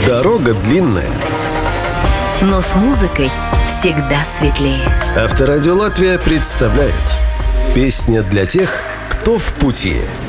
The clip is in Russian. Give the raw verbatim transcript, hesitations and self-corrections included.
Дорога длинная, но с музыкой всегда светлее. Авторадио Латвия представляет песня для тех, кто в пути.